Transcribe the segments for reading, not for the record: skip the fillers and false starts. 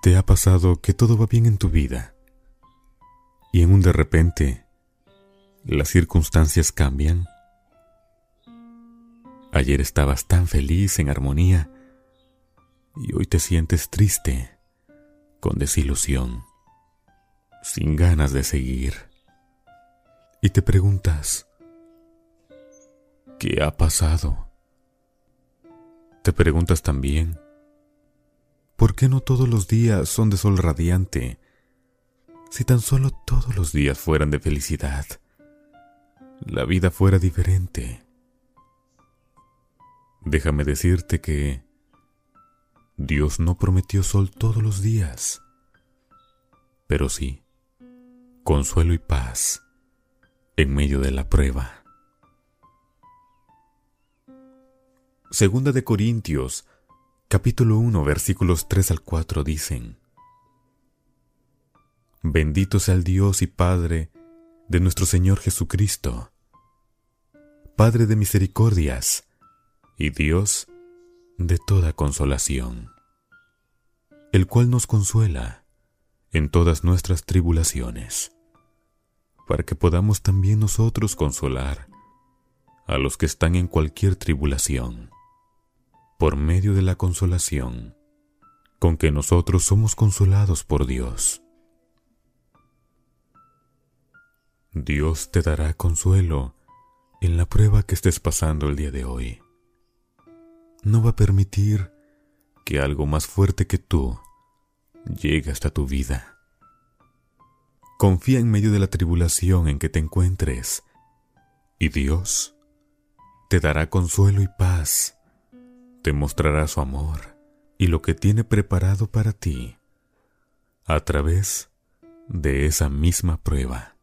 ¿Te ha pasado que todo va bien en tu vida y en un de repente las circunstancias cambian? Ayer estabas tan feliz, en armonía, y hoy te sientes triste, con desilusión, sin ganas de seguir. Y te preguntas, ¿qué ha pasado? Te preguntas también, ¿por qué no todos los días son de sol radiante? Si tan solo todos los días fueran de felicidad, la vida fuera diferente. Déjame decirte que Dios no prometió sol todos los días, pero sí consuelo y paz en medio de la prueba. Segunda de Corintios, capítulo 1, versículos 3 al 4 dicen: Bendito sea el Dios y Padre de nuestro Señor Jesucristo, Padre de misericordias y Dios de toda consolación, el cual nos consuela en todas nuestras tribulaciones, para que podamos también nosotros consolar a los que están en cualquier tribulación, por medio de la consolación con que nosotros somos consolados por Dios. Dios te dará consuelo en la prueba que estés pasando el día de hoy. No va a permitir que algo más fuerte que tú llegue hasta tu vida. Confía en medio de la tribulación en que te encuentres, y Dios te dará consuelo y paz, te mostrará su amor y lo que tiene preparado para ti a través de esa misma prueba.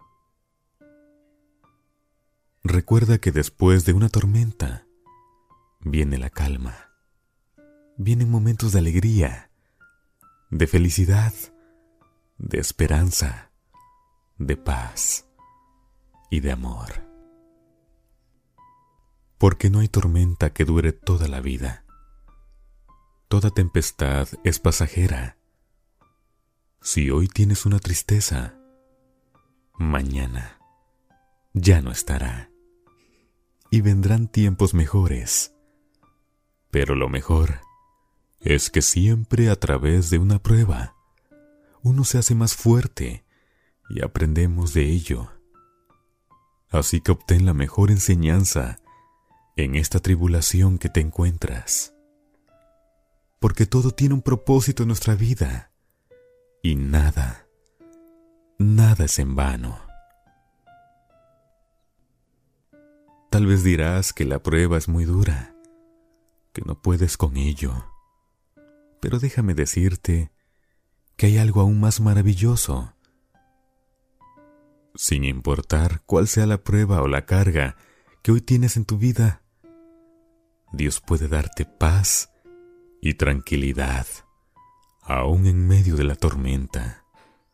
Recuerda que después de una tormenta viene la calma. Vienen momentos de alegría, de felicidad, de esperanza, de paz y de amor. Porque no hay tormenta que dure toda la vida. Toda tempestad es pasajera. Si hoy tienes una tristeza, mañana ya no estará. Y vendrán tiempos mejores. Pero lo mejor es que siempre a través de una prueba, uno se hace más fuerte y aprendemos de ello. Así que obtén la mejor enseñanza en esta tribulación que te encuentras. Porque todo tiene un propósito en nuestra vida y nada es en vano. Tal vez dirás que la prueba es muy dura, que no puedes con ello. Pero déjame decirte que hay algo aún más maravilloso. Sin importar cuál sea la prueba o la carga que hoy tienes en tu vida, Dios puede darte paz y tranquilidad, aún en medio de la tormenta.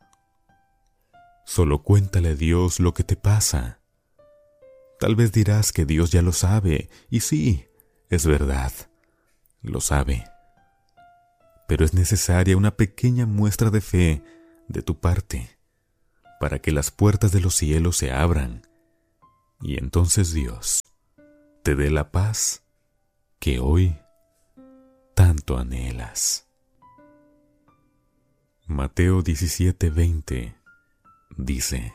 Solo cuéntale a Dios lo que te pasa. Tal vez dirás que Dios ya lo sabe, y sí, es verdad, lo sabe. Pero es necesaria una pequeña muestra de fe de tu parte para que las puertas de los cielos se abran y entonces Dios te dé la paz que hoy tanto anhelas. Mateo 17:20 dice: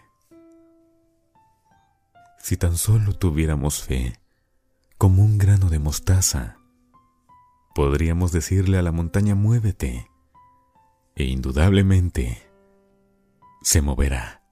Si tan solo tuviéramos fe, como un grano de mostaza, podríamos decirle a la montaña: muévete, e indudablemente se moverá.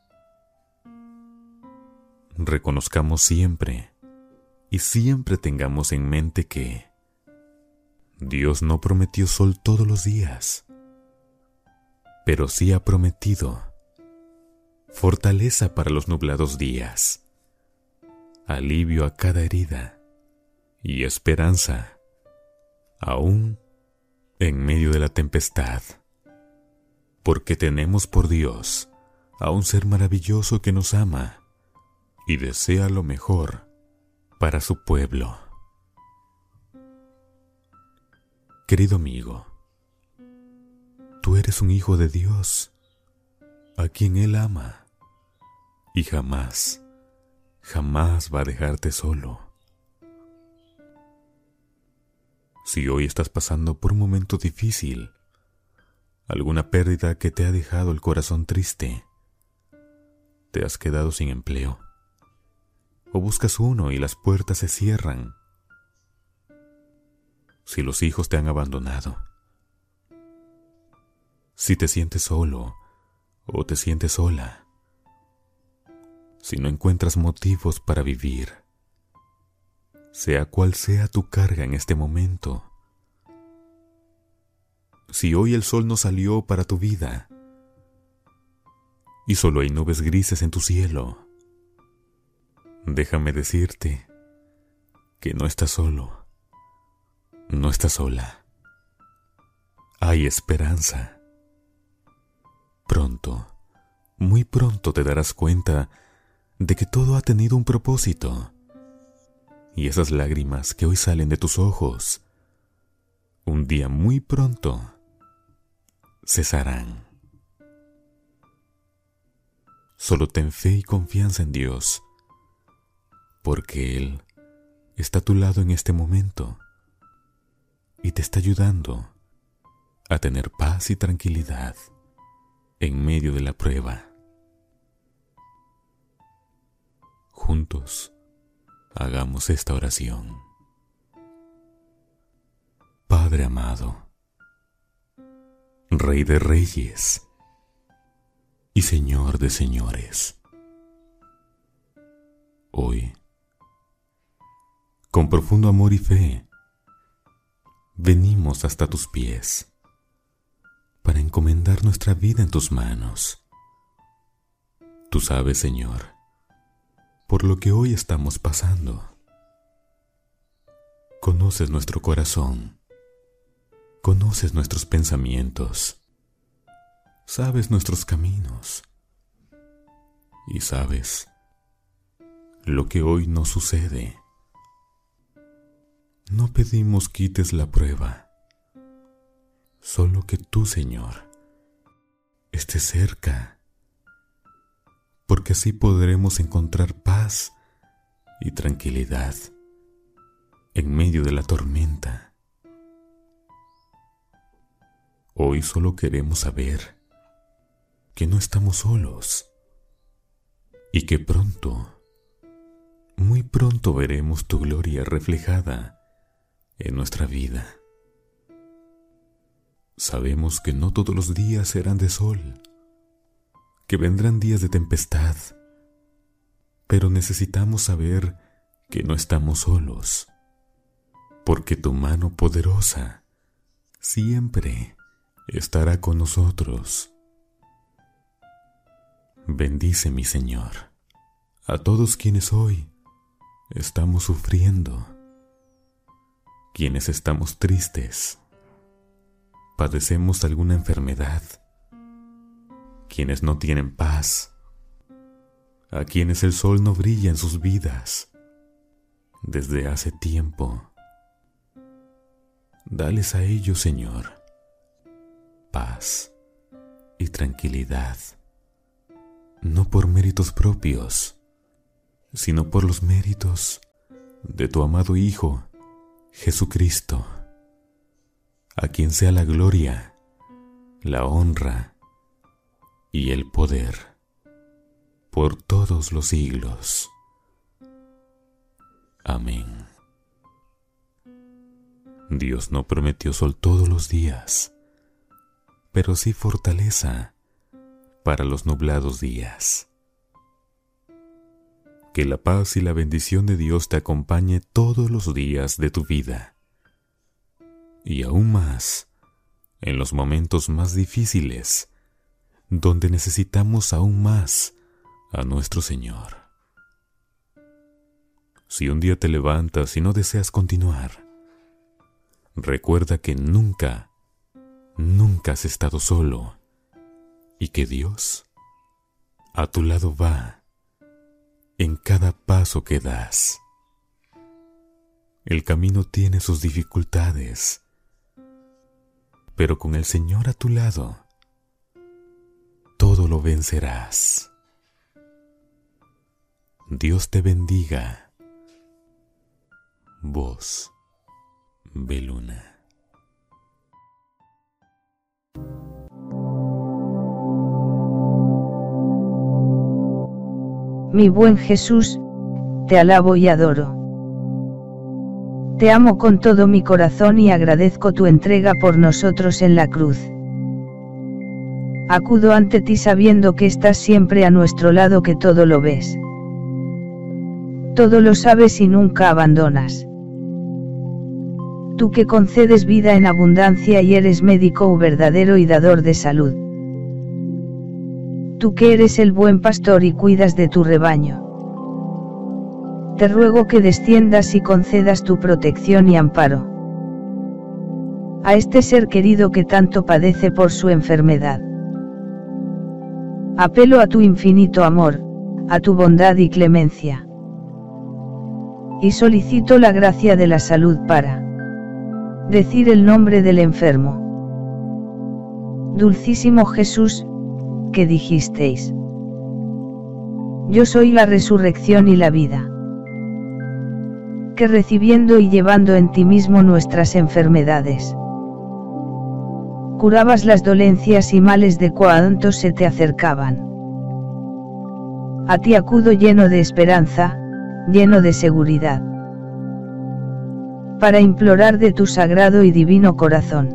Reconozcamos siempre y siempre tengamos en mente que Dios no prometió sol todos los días, pero sí ha prometido fortaleza para los nublados días, alivio a cada herida y esperanza aún en medio de la tempestad, porque tenemos por Dios a un ser maravilloso que nos ama y desea lo mejor para su pueblo. Querido amigo, tú eres un hijo de Dios, a quien Él ama, y jamás, jamás va a dejarte solo. Si hoy estás pasando por un momento difícil, alguna pérdida que te ha dejado el corazón triste, te has quedado sin empleo, o buscas uno y las puertas se cierran, si los hijos te han abandonado, si te sientes solo o te sientes sola, si no encuentras motivos para vivir, sea cual sea tu carga en este momento, si hoy el sol no salió para tu vida y solo hay nubes grises en tu cielo, déjame decirte que no estás solo, no estás sola. Hay esperanza. Pronto, muy pronto te darás cuenta de que todo ha tenido un propósito, y esas lágrimas que hoy salen de tus ojos, un día muy pronto cesarán. Solo ten fe y confianza en Dios, porque Él está a tu lado en este momento y te está ayudando a tener paz y tranquilidad en medio de la prueba. Juntos, hagamos esta oración. Padre amado, Rey de reyes y Señor de señores, hoy, con profundo amor y fe, venimos hasta tus pies para encomendar nuestra vida en tus manos. Tú sabes, Señor, por lo que hoy estamos pasando. Conoces nuestro corazón, conoces nuestros pensamientos, sabes nuestros caminos y sabes lo que hoy nos sucede. No pedimos quites la prueba, solo que tú, Señor, estés cerca, porque así podremos encontrar paz y tranquilidad en medio de la tormenta. Hoy solo queremos saber que no estamos solos y que pronto, muy pronto veremos tu gloria reflejada en nuestra vida. Sabemos que no todos los días serán de sol, que vendrán días de tempestad, pero necesitamos saber que no estamos solos, porque tu mano poderosa siempre estará con nosotros. Bendice, mi Señor, a todos quienes hoy estamos sufriendo, quienes estamos tristes, padecemos alguna enfermedad, quienes no tienen paz, a quienes el sol no brilla en sus vidas desde hace tiempo. Dales a ellos, Señor, paz y tranquilidad, no por méritos propios, sino por los méritos de tu amado Hijo, Jesucristo, a quien sea la gloria, la honra y el poder por todos los siglos. Amén. Dios no prometió sol todos los días, pero sí fortaleza para los nublados días. Que la paz y la bendición de Dios te acompañe todos los días de tu vida, y aún más en los momentos más difíciles, donde necesitamos aún más a nuestro Señor. Si un día te levantas y no deseas continuar, recuerda que nunca, nunca has estado solo y que Dios a tu lado va en cada paso que das. El camino tiene sus dificultades, pero con el Señor a tu lado, todo lo vencerás. Dios te bendiga. Voz Beluna. Mi buen Jesús, te alabo y adoro. Te amo con todo mi corazón y agradezco tu entrega por nosotros en la cruz. Acudo ante ti sabiendo que estás siempre a nuestro lado, que todo lo ves. Todo lo sabes y nunca abandonas. Tú que concedes vida en abundancia y eres médico verdadero y dador de salud. Tú que eres el buen pastor y cuidas de tu rebaño. Te ruego que desciendas y concedas tu protección y amparo a este ser querido que tanto padece por su enfermedad. Apelo a tu infinito amor, a tu bondad y clemencia. Y solicito la gracia de la salud para decir el nombre del enfermo. Dulcísimo Jesús, que dijisteis: yo soy la resurrección y la vida. Que recibiendo y llevando en ti mismo nuestras enfermedades, curabas las dolencias y males de cuantos se te acercaban. A ti acudo lleno de esperanza, lleno de seguridad, para implorar de tu sagrado y divino corazón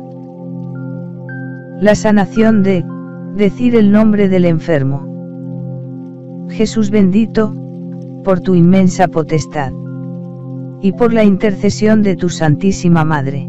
la sanación de decir el nombre del enfermo. Jesús bendito, por tu inmensa potestad, y por la intercesión de tu Santísima Madre,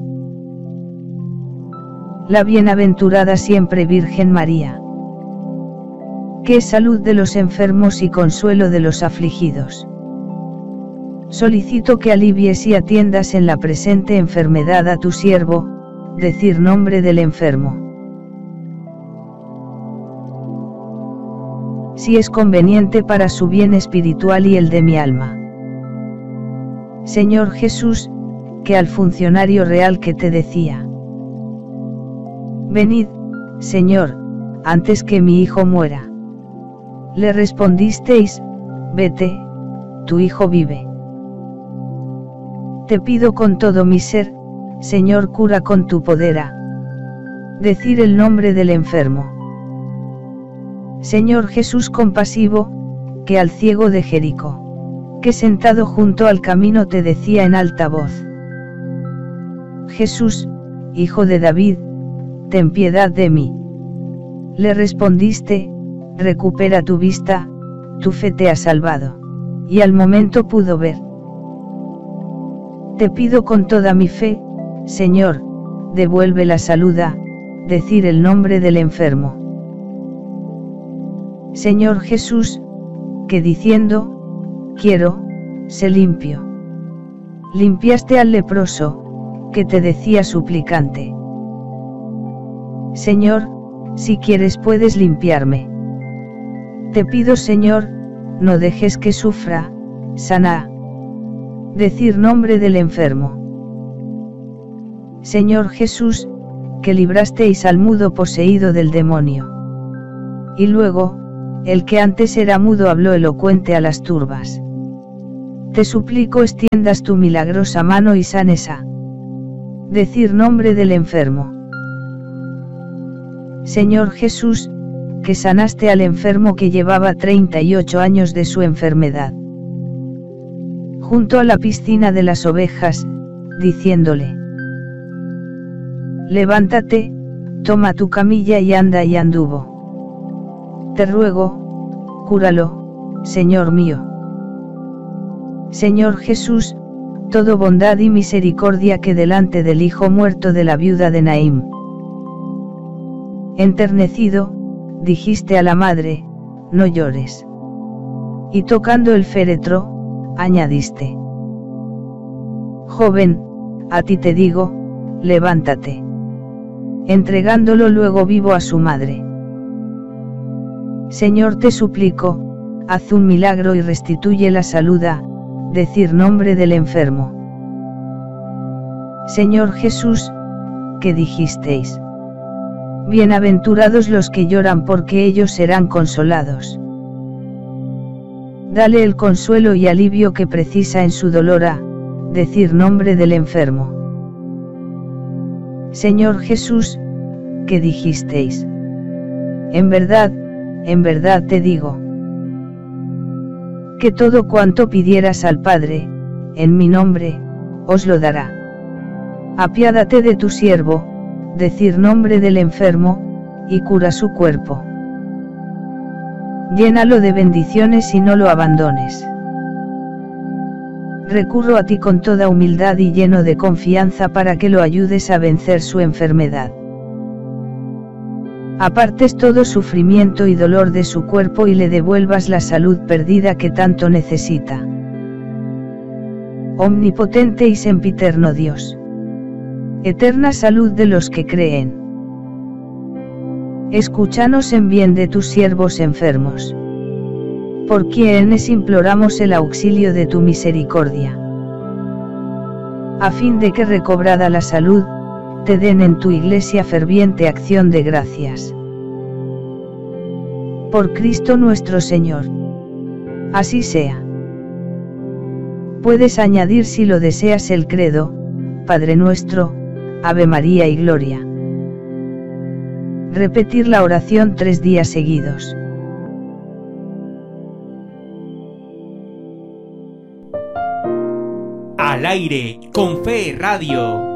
la bienaventurada siempre Virgen María, que es salud de los enfermos y consuelo de los afligidos. Solicito que alivies y atiendas en la presente enfermedad a tu siervo, decir nombre del enfermo. Si es conveniente para su bien espiritual y el de mi alma. Señor Jesús, que al funcionario real que te decía: venid, Señor, antes que mi hijo muera, le respondisteis: vete, tu hijo vive. Te pido con todo mi ser, Señor, cura con tu poder a decir el nombre del enfermo. Señor Jesús compasivo, que al ciego de Jericó, que sentado junto al camino te decía en alta voz: Jesús, hijo de David, ten piedad de mí. Le respondiste: recupera tu vista, tu fe te ha salvado. Y al momento pudo ver. Te pido con toda mi fe, Señor, devuelve la salud a decir el nombre del enfermo. Señor Jesús, que diciendo: quiero, sé limpio. Limpiaste al leproso, que te decía suplicante: Señor, si quieres puedes limpiarme. Te pido, Señor, no dejes que sufra, sana. Decir nombre del enfermo. Señor Jesús, que librasteis al mudo poseído del demonio. Y luego, el que antes era mudo habló elocuente a las turbas. Te suplico extiendas tu milagrosa mano y sanes a decir nombre del enfermo. Señor Jesús, que sanaste al enfermo que llevaba 38 años de su enfermedad, junto a la piscina de las ovejas, diciéndole: levántate, toma tu camilla y anda, y anduvo. Te ruego, cúralo, Señor mío. Señor Jesús, todo bondad y misericordia, que delante del hijo muerto de la viuda de Naim, enternecido, dijiste a la madre: no llores. Y tocando el féretro, añadiste: joven, a ti te digo, levántate. Entregándolo luego vivo a su madre. Señor, te suplico, haz un milagro y restituye la salud a decir nombre del enfermo. Señor Jesús, que dijisteis: Bienaventurados los que lloran porque ellos serán consolados. Dale el consuelo y alivio que precisa en su dolor a decir nombre del enfermo. Señor Jesús, ¿qué dijisteis? En verdad te digo, que todo cuanto pidieras al Padre, en mi nombre, os lo dará. Apiádate de tu siervo, decir nombre del enfermo, y cura su cuerpo. Llénalo de bendiciones y no lo abandones. Recurro a ti con toda humildad y lleno de confianza para que lo ayudes a vencer su enfermedad. Apartes todo sufrimiento y dolor de su cuerpo y le devuelvas la salud perdida que tanto necesita. Omnipotente y sempiterno Dios. Eterna salud de los que creen. Escúchanos en bien de tus siervos enfermos. Por quienes imploramos el auxilio de tu misericordia. A fin de que recobrada la salud, te den en tu iglesia ferviente acción de gracias. Por Cristo nuestro Señor. Así sea. Puedes añadir si lo deseas el credo, Padre nuestro, Ave María y Gloria. Repetir la oración 3 días seguidos. Al aire con Fe Radio.